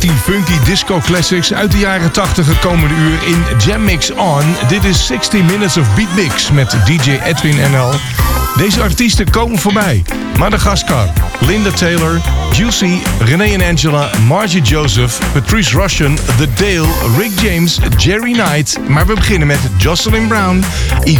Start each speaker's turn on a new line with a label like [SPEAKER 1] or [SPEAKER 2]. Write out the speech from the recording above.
[SPEAKER 1] 18 funky disco classics uit de jaren 80 het komende uur in Jam Mix On. Dit is 60 Minutes of Beat Mix met DJ Edwin NL. Deze artiesten komen voorbij. Madagascar, Linda Taylor, Juicy, René en Angela, Margie Joseph, Patrice Rushen, The Dale, Rick James, Jerry Knight. Maar we beginnen met Jocelyn Brown,